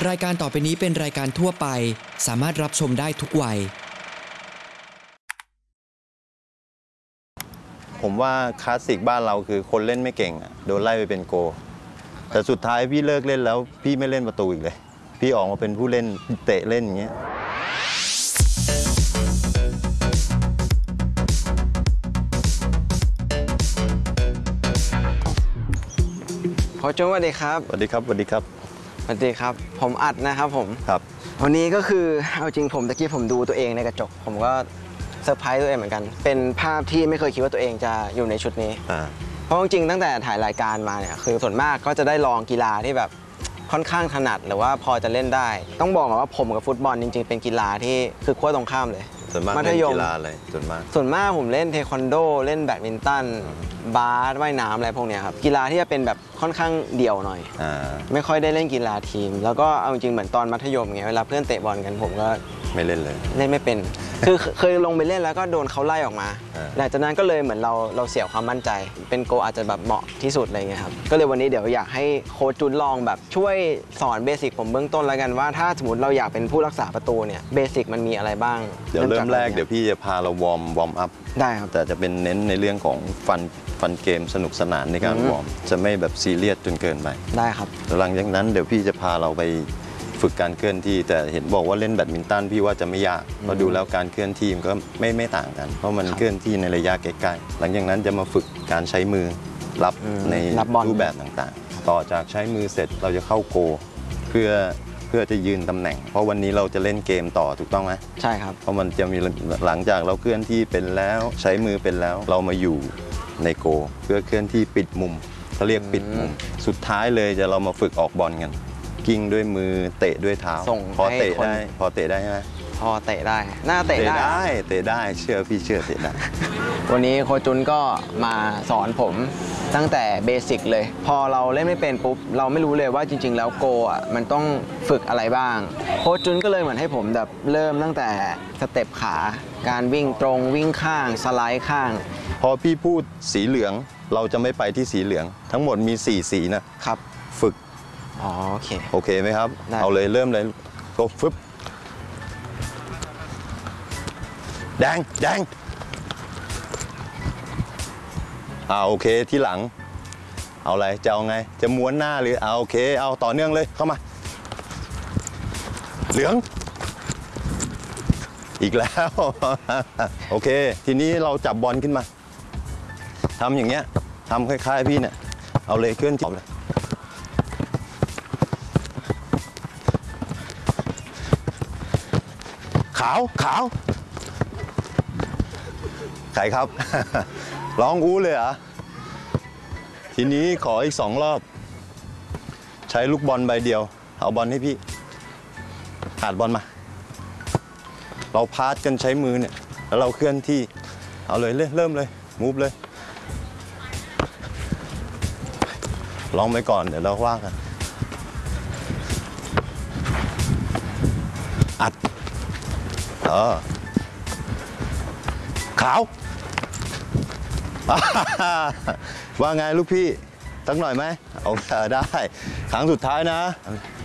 รายการต่อไปนี้เป็นรายการทั่วไปสามารถรับชมได้ทุกวัยผมว่าคลาสสิกบ้านเราคือคนเล่นไม่เก่งโดนไล่ไปเป็นโกแต่สุดท้ายพี่เลิกเล่นแล้วพี่ไม่เล่นประตูอีกเลยพี่ออกมาเป็นผู้เล่นเตะเล่นอย่างเงี้ยโค้ชโจ้สวัสดีครับสวัสดีครับสวัสดีครับสวัสดีครับผมอัดนะครับผมครับวันนี้ก็คือเอาจริงผมตะกี้ผมดูตัวเองในกระจกผมก็เซอร์ไพรส์ตัวเองเหมือนกันเป็นภาพที่ไม่เคยคิดว่าตัวเองจะอยู่ในชุดนี้เพราะจริงๆตั้งแต่ถ่ายรายการมาเนี่ยคือส่วนมากก็จะได้ลองกีฬาที่แบบค่อนข้างถนัดหรือว่าพอจะเล่นได้ต้องบอกว่าผมกับฟุตบอลจริงๆเป็นกีฬาที่คือขั้วตรงข้ามเลยส่วนมากเล่นกีฬาอะไรส่วนมากผมเล่นเทควันโดเล่นแบดมินตันบาสว่ายน้ำอะไรพวกนี้ครับกีฬาที่จะเป็นแบบค่อนข้างเดี่ยวหน่อยไม่ค่อยได้เล่นกีฬาทีมแล้วก็เอาจริงเหมือนตอนมัธยมเงี้ยเวลาเพื่อนเตะบอลกันผมก็ไม่เล่นเลยเล่นไม่เป็นคือเคยลงไปเล่นแล้วก็โดนเขาไล่ออกมาหลังจากนั้นก็เลยเหมือนเราเสียความมั่นใจเป็นโกอาจจะแบบเหมาะที่สุดอะไรเงี้ยครับก็เลยวันนี้เดี๋ยวอยากให้โค้ชจุนลองแบบช่วยสอนเบสิกผมเบื้องต้นแล้วกันว่าถ้าสมมติเราอยากเป็นผู้รักษาประตูเนี่ยเบสิกมันมีอะไรบ้างเดี๋ยวเริ่มแรกเดี๋ยวพี่จะพาเราวอร์มอัพได้ครับแต่จะเป็นเน้นในเรื่องของฟันเกมสนุกสนานในการวอร์มจะไม่แบบซีเรียสจนเกินไปได้ครับหลังจากนั้นเดี๋ยวพี่จะพาเราไปฝึกการเคลื่อนที่แต่เห็นบอกว่าเล่นแบดมินตันพี่ว่าจะไม่ยากพอดูแล้วการเคลื่อนที่มันก็ไม่ต่างกันเพราะมันเคลื่อนที่ในระยะใกล้ๆหลังจากนั้นจะมาฝึกการใช้มือรับในรูปแบบต่างๆต่อจากใช้มือเสร็จเราจะเข้าโกเพื่อจะยืนตำแหน่งเพราะวันนี้เราจะเล่นเกมต่อถูกต้องไหมใช่ครับเพราะมันจะมีหลังจากเราเคลื่อนที่เป็นแล้วใช้มือเป็นแล้วเรามาอยู่ในโกเพื่อเคลื่อนที่ปิดมุมเขาเรียกปิดมุมสุดท้ายเลยจะเรามาฝึกออกบอลกันกิ้งด้วยมือเตะด้วยเท้าพอเตะได้ใช่ไหมพอเตะได้น่าเตะได้เชื่อพี่เชื่อเตะได้วันนี้โค้ชจุนก็มาสอนผมตั้งแต่เบสิกเลยพอเราเล่นไม่เป็นปุ๊บเราไม่รู้เลยว่าจริงๆแล้วโกมันต้องฝึกอะไรบ้างโค้ชจุนก็เลยเหมือนให้ผมแบบเริ่มตั้งแต่สเต็ปขาการวิ่งตรงวิ่งข้างสไลด์ข้างพอพี่พูดสีเหลืองเราจะไม่ไปที่สีเหลืองทั้งหมดมี4สีนะครับฝึกโอเคไหมครับเอาเลยเริ่มเลยก็ฟึบแดงโอเคที่หลังเอาอะไรจะเอาไงจะม้วนหน้าหรือโอเคเอาต่อเนื่องเลยเข้ามาเหลืองอีกแล้วโอเคทีนี้เราจับบอลขึ้นมาทำอย่างเงี้ยทำคล้ายๆพี่เนี่ยเอาเลยเคลื่อนที่เลยขาวใครครับ ร้องอู้เลยเหรอทีนี้ขออีก2 รอบใช้ลูกบอลใบเดียวเอาบอลให้พี่หาดบอลมาเราพาสกันใช้มือเนี่ยแล้วเราเคลื่อนที่เอาเลยเริ่มเลยมูฟเลยลองไปก่อนเดี๋ยวเราว่ากันอัดขาวว่าไงลูกพี่ตั้งหน่อยไหมเอาได้ครั้งสุดท้ายนะ